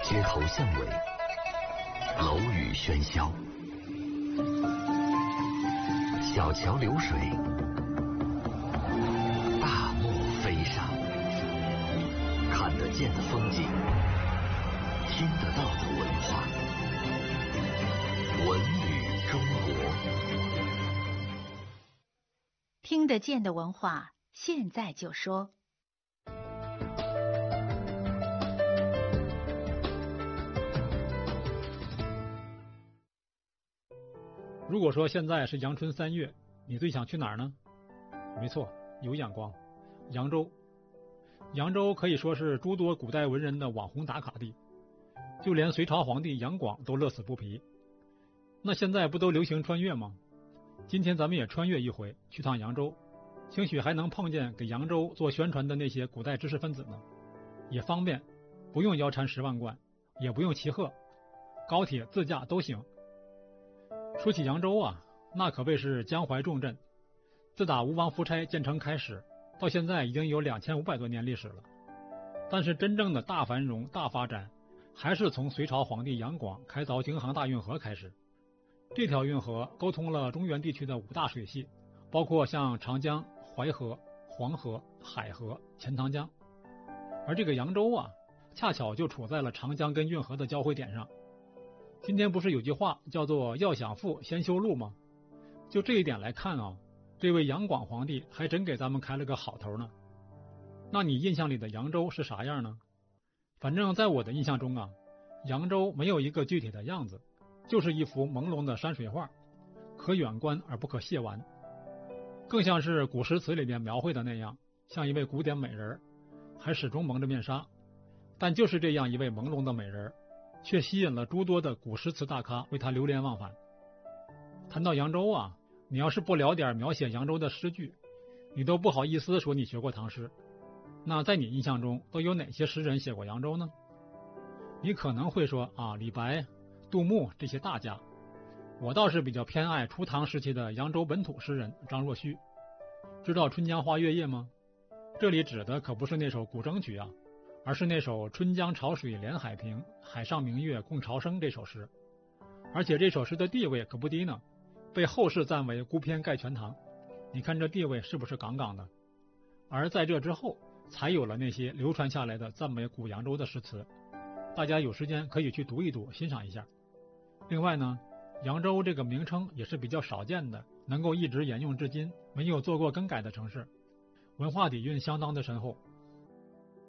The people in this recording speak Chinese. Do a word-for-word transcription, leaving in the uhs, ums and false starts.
街头巷尾，楼宇喧嚣，小桥流水，大漠飞沙，看得见的风景，听得到的文化，文旅中国。 听得见的文化，现在就说。 如果说现在是阳春三月，你最想去哪儿呢？没错，有眼光，扬州。扬州可以说是诸多古代文人的网红打卡地，就连隋朝皇帝杨广都乐此不疲。那现在不都流行穿越吗？今天咱们也穿越一回，去趟扬州，兴许还能碰见给扬州做宣传的那些古代知识分子呢，也方便，不用腰缠十万贯，也不用骑鹤，高铁自驾都行。说起扬州啊，那可谓是江淮重镇，自打吴王夫差建成开始，到现在已经有两千五百多年历史了。但是真正的大繁荣、大发展，还是从隋朝皇帝杨广开凿京杭大运河开始。这条运河沟通了中原地区的五大水系，包括像长江、淮河、黄河、海河、钱塘江。而这个扬州啊，恰巧就处在了长江跟运河的交汇点上。今天不是有句话叫做要想富先修路吗？就这一点来看啊，这位杨广皇帝还真给咱们开了个好头呢。那你印象里的扬州是啥样呢？反正在我的印象中啊，扬州没有一个具体的样子，就是一幅朦胧的山水画，可远观而不可亵玩。更像是古诗词里面描绘的那样，像一位古典美人，还始终蒙着面纱。但就是这样一位朦胧的美人，却吸引了诸多的古诗词大咖为他流连忘返。谈到扬州啊，你要是不聊点描写扬州的诗句，你都不好意思说你学过唐诗。那在你印象中都有哪些诗人写过扬州呢？你可能会说啊，李白、杜牧这些大家。我倒是比较偏爱初唐时期的扬州本土诗人张若虚。知道春江花月夜吗？这里指的可不是那首古筝曲啊，而是那首春江潮水连海平，海上明月共潮生这首诗。而且这首诗的地位可不低呢，被后世赞为孤篇盖全唐。你看这地位是不是杠杠的？而在这之后，才有了那些流传下来的赞美古扬州的诗词，大家有时间可以去读一读，欣赏一下。另外呢，扬州这个名称也是比较少见的，能够一直沿用至今，没有做过更改的城市，文化底蕴相当的深厚。